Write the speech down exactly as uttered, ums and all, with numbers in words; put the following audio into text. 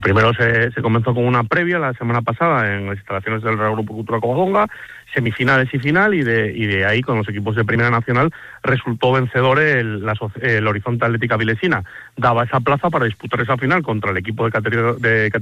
Primero se, se comenzó con una previa la semana pasada en las instalaciones del Real Grupo Cultural Covadonga, semifinales y final, y de, y de ahí con los equipos de Primera Nacional resultó vencedor el, la, el Horizonte Atlética Vilesina. Daba esa plaza para disputar esa final contra el equipo de categoría, de